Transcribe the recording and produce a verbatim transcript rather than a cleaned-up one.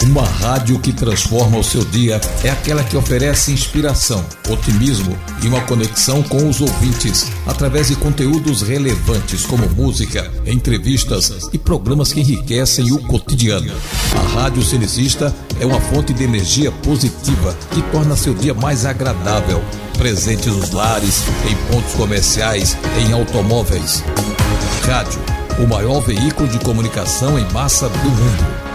Uma rádio que transforma o seu dia é aquela que oferece inspiração, otimismo e uma conexão com os ouvintes através de conteúdos relevantes como música, entrevistas e programas que enriquecem o cotidiano. A Rádio Cenecista é uma fonte de energia positiva que torna seu dia mais agradável, presente nos lares, em pontos comerciais, em automóveis. Rádio, o maior veículo de comunicação em massa do mundo.